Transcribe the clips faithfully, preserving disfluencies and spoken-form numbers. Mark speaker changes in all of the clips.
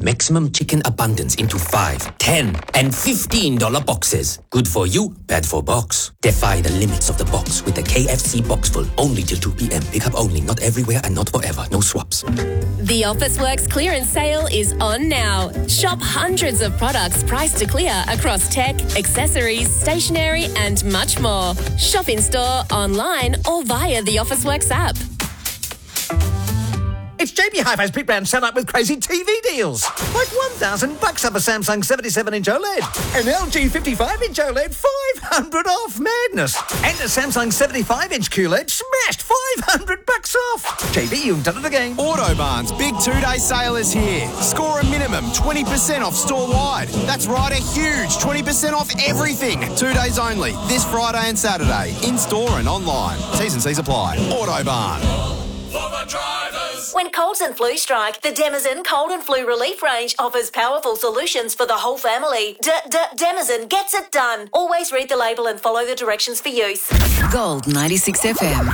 Speaker 1: maximum chicken abundance into five, ten, and fifteen dollar boxes. Good for you, bad for box. Defy the limits of the box with the K F C Boxful. Only till two p.m. Pick up only, not everywhere and not forever. No swaps.
Speaker 2: The Officeworks clearance sale is on now. Shop hundreds of products priced to clear across tech, accessories, stationery, and much more. Shop in store, online, or via the Officeworks app.
Speaker 3: It's J B Hi-Fi's Big Brand set up with crazy T V deals. Like one thousand bucks off a Samsung seventy-seven inch OLED. An L G fifty-five inch OLED, five hundred off. Madness. And a Samsung seventy-five inch Q L E D, smashed five hundred bucks off. J B, you've done it again.
Speaker 4: Autobarn's big two-day sale is here. Score a minimum twenty percent off store-wide. That's right, a huge twenty percent off everything. Two days only, this Friday and Saturday. In-store and online. T's and C's apply. Autobarn.
Speaker 5: For the drivers.
Speaker 6: When colds and flu strike, the Demizen Cold and Flu Relief range offers powerful solutions for the whole family. D-D-Demizen gets it done. Always read the label and follow the directions for use.
Speaker 7: Gold ninety-six F M.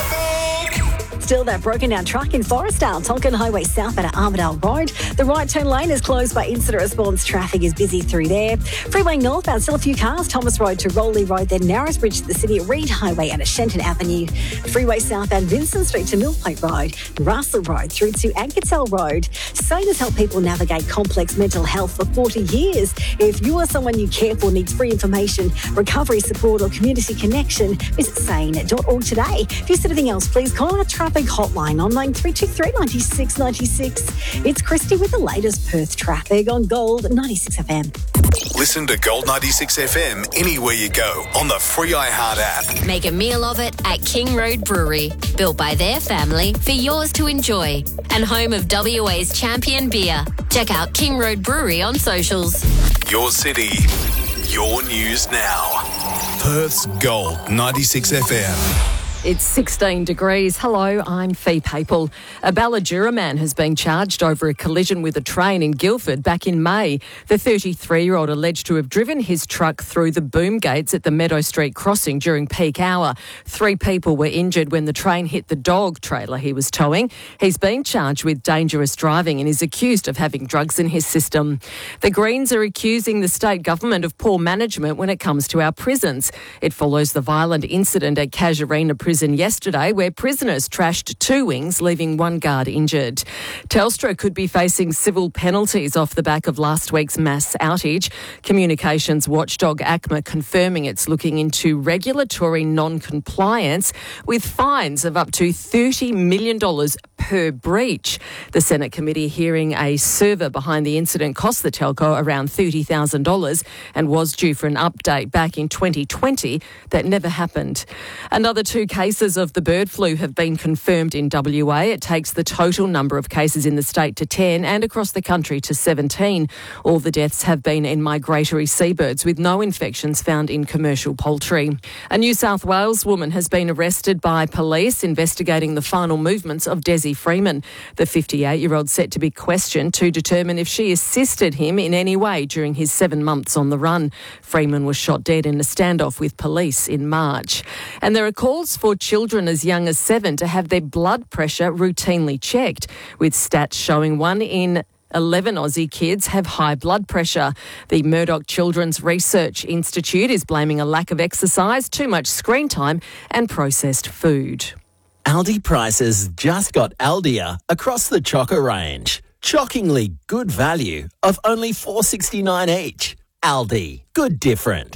Speaker 8: Still that broken down truck in Forestdale, Tonkin Highway south at Armadale Road. The right turn lane is closed by incident response. Traffic is busy through there. Freeway northbound, still a few cars. Thomas Road to Rowley Road, then Narrows Bridge to the city, Reed Highway and Shenton Avenue. Freeway southbound, Vincent Street to Millplate Road, Russell Road through to Ankersell Road. SANE has helped people navigate complex mental health for forty years. If you or someone you care for needs free information, recovery support or community connection, visit sane dot org today. If you see anything else, please call our traffic hotline on nine three two three nine six nine six. It's Christy with the latest Perth traffic on Gold ninety-six F M.
Speaker 5: Listen to Gold ninety-six F M anywhere you go on the free iHeart app.
Speaker 2: Make a meal of it at King Road Brewery. Built by their family for yours to enjoy. And home of W A's champion beer. Check out King Road Brewery on socials.
Speaker 5: Your city, your news now. Perth's Gold ninety-six F M.
Speaker 9: It's sixteen degrees. Hello, I'm Fee Papel. A Balladura man has been charged over a collision with a train in Guildford back in May. The thirty-three-year-old alleged to have driven his truck through the boom gates at the Meadow Street crossing during peak hour. Three people were injured when the train hit the dog trailer he was towing. He's been charged with dangerous driving and is accused of having drugs in his system. The Greens are accusing the state government of poor management when it comes to our prisons. It follows the violent incident at Casuarina Prison yesterday where prisoners trashed two wings, leaving one guard injured. Telstra could be facing civil penalties off the back of last week's mass outage. Communications watchdog A C M A confirming it's looking into regulatory non-compliance with fines of up to thirty million dollars per breach. The Senate committee hearing a server behind the incident cost the telco around thirty thousand dollars and was due for an update back in twenty twenty. That never happened. Another two cases of the bird flu have been confirmed in W A. It takes the total number of cases in the state to ten and across the country to seventeen. All the deaths have been in migratory seabirds with no infections found in commercial poultry. A New South Wales woman has been arrested by police investigating the final movements of Desi Freeman. The fifty-eight-year-old set to be questioned to determine if she assisted him in any way during his seven months on the run. Freeman was shot dead in a standoff with police in March. And there are calls for children as young as seven to have their blood pressure routinely checked, with stats showing one in eleven Aussie kids have high blood pressure. The Murdoch Children's Research Institute is blaming a lack of exercise, too much screen time and processed food.
Speaker 10: Aldi prices just got Aldier across the chocker range. Shockingly good value of only four dollars sixty-nine each. Aldi, good different.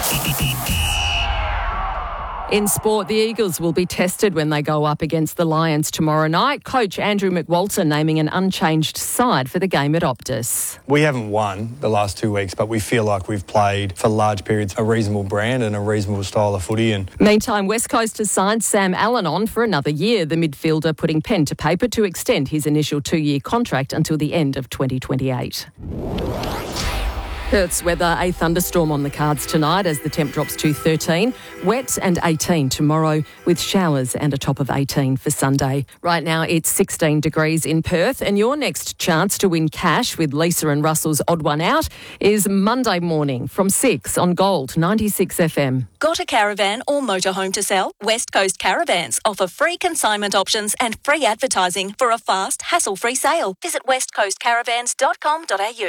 Speaker 9: In sport, the Eagles will be tested when they go up against the Lions tomorrow night. Coach Andrew McWalter naming an unchanged side for the game at Optus.
Speaker 11: We haven't won the last two weeks, but we feel like we've played for large periods a reasonable brand and a reasonable style of footy. And
Speaker 9: meantime, West Coast has signed Sam Allen on for another year. The midfielder putting pen to paper to extend his initial two-year contract until the end of twenty twenty-eight. Perth's weather, a thunderstorm on the cards tonight as the temp drops to thirteen. Wet and eighteen tomorrow with showers and a top of eighteen for Sunday. Right now it's sixteen degrees in Perth and your next chance to win cash with Lisa and Russell's Odd One Out is Monday morning from six on Gold ninety-six F M.
Speaker 6: Got a caravan or motorhome to sell? West Coast Caravans offer free consignment options and free advertising for a fast, hassle-free sale. Visit west coast caravans dot com dot a u.